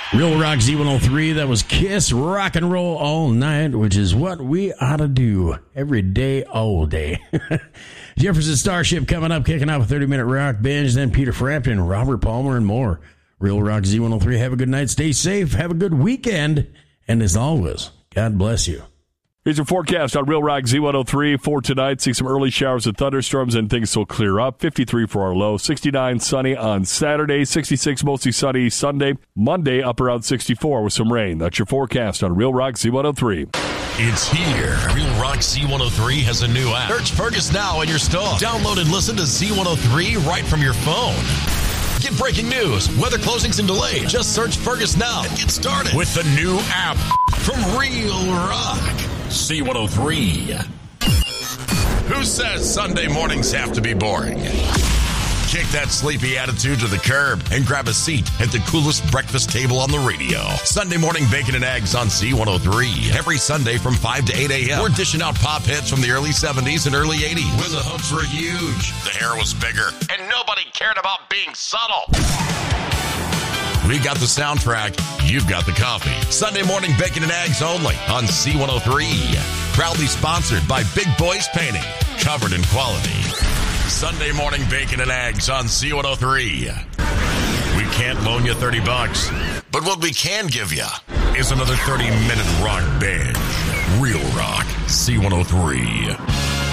Real Rock Z103, that was Kiss, Rock and Roll All Night, which is what we ought to do every day, all day. Jefferson Starship coming up, kicking off a 30-minute rock binge, then Peter Frampton, Robert Palmer, and more. Real Rock Z103, have a good night, stay safe, have a good weekend, and as always, God bless you. Here's your forecast on Real Rock Z103 for tonight. See some early showers and thunderstorms, and things will clear up. 53 for our low. 69 sunny on Saturday. 66 mostly sunny Sunday. Monday up around 64 with some rain. That's your forecast on Real Rock Z103. It's here. Real Rock Z103 has a new app. Search Fergus now in your store. Download and listen to Z103 right from your phone. Get breaking news, weather closings, and delays. Just search Fergus now and get started with the new app from Real Rock Z103. Who says Sunday mornings have to be boring? Kick that sleepy attitude to the curb and grab a seat at the coolest breakfast table on the radio. Sunday morning bacon and eggs on Z103. Every Sunday from 5 to 8 a.m. We're dishing out pop hits from the early 70s and early 80s. When the hooks were huge, the hair was bigger, and nobody cared about being subtle. We got the soundtrack, you've got the coffee. Sunday morning bacon and eggs only on Z103. Proudly sponsored by Big Boys Painting, covered in quality. Sunday morning bacon and eggs on Z103. We can't loan you $30, but what we can give you is another 30-minute rock binge. Real Rock Z103.